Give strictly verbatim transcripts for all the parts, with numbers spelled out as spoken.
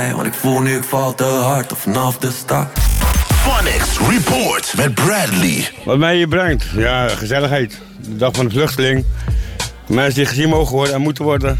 Want ik voel nu ik val te hard of vanaf de start. Phonics Report met Bradley. Wat mij hier brengt? Ja, gezelligheid. De dag van de vluchteling. Mensen die gezien mogen worden en moeten worden.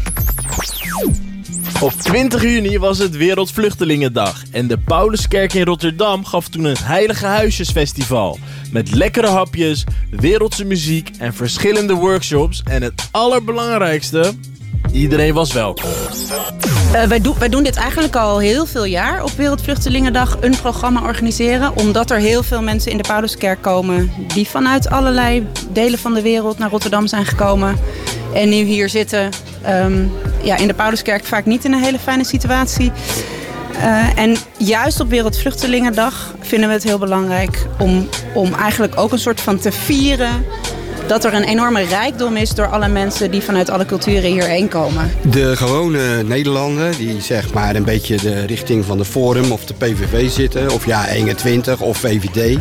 Op twintig juni was het Wereldvluchtelingendag en de Pauluskerk in Rotterdam gaf toen het Heilige Huisjesfestival. Met lekkere hapjes, wereldse muziek en verschillende workshops en het allerbelangrijkste, iedereen was welkom. Uh, wij, do- wij doen dit eigenlijk al heel veel jaar op Wereldvluchtelingendag een programma organiseren. Omdat er heel veel mensen in de Pauluskerk komen die vanuit allerlei delen van de wereld naar Rotterdam zijn gekomen. En nu hier zitten um, ja, in de Pauluskerk vaak niet in een hele fijne situatie. Uh, en juist op Wereldvluchtelingendag vinden we het heel belangrijk om, om eigenlijk ook een soort van te vieren dat er een enorme rijkdom is door alle mensen die vanuit alle culturen hierheen komen. De gewone Nederlander die zeg maar een beetje de richting van de Forum of de P V V zitten, of ja eenentwintig of V V D,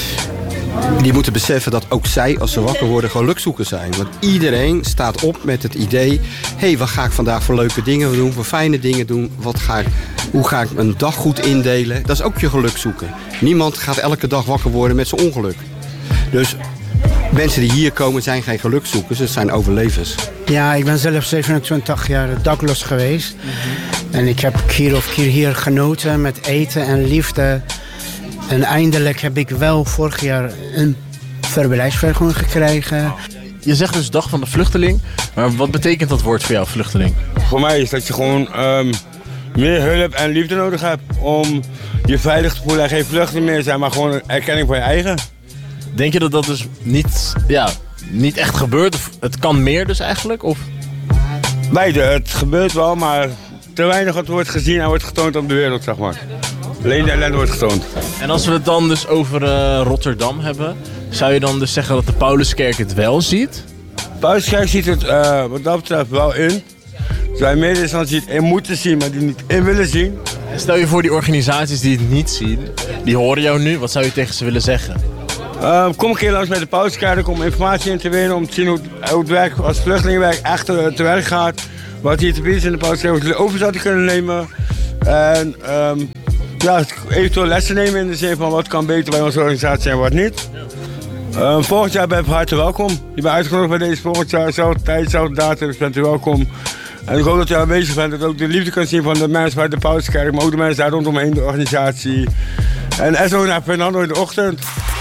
die moeten beseffen dat ook zij, als ze wakker worden, gelukzoekers zijn. Want iedereen staat op met het idee, hé, hey, wat ga ik vandaag voor leuke dingen doen, voor fijne dingen doen, wat ga ik, hoe ga ik mijn dag goed indelen? Dat is ook je geluk zoeken. Niemand gaat elke dag wakker worden met zijn ongeluk. Dus mensen die hier komen zijn geen gelukzoekers, het zijn overlevers. Ja, ik ben zelf zevenentwintig jaar dakloos geweest. Mm-hmm. En ik heb keer op keer hier genoten met eten en liefde. En eindelijk heb ik wel vorig jaar een verblijfsvergunning gekregen. Je zegt dus dag van de vluchteling, maar wat betekent dat woord voor jou, vluchteling? Voor mij is dat je gewoon um, meer hulp en liefde nodig hebt om je veilig te voelen en geen vluchteling meer te zijn, maar gewoon een erkenning van je eigen. Denk je dat dat dus niet, ja, niet echt gebeurt? Of het kan meer dus eigenlijk? Of? Beide, het gebeurt wel, maar te weinig wat wordt gezien en wordt getoond op de wereld, zeg maar. Alleen de ellende wordt getoond. En als we het dan dus over uh, Rotterdam hebben, zou je dan dus zeggen dat de Pauluskerk het wel ziet? De Pauluskerk ziet het uh, wat dat betreft wel in. Er zijn meer instanties die het in moeten zien, maar die niet in willen zien. En stel je voor die organisaties die het niet zien, die horen jou nu, wat zou je tegen ze willen zeggen? Uh, kom een keer langs bij de Pauluskerk om informatie in te winnen, om te zien hoe het, hoe het werk als vluchtelingenwerk echt uh, te werk gaat. Wat hier te bieden is in de Pauluskerk, wat jullie over zouden kunnen nemen. En um, ja, eventueel lessen nemen in de zin van wat kan beter bij onze organisatie en wat niet. Uh, volgend jaar ben je van harte welkom. Je bent uitgenodigd bij deze volgend jaar, dezelfde tijd, dezelfde datum, dus bent u welkom. En ik hoop dat je aanwezig bent, dat ook de liefde kunt zien van de mensen bij de Pauluskerk, maar ook de mensen daar rondomheen, de organisatie. En S O naar Fernando in de ochtend.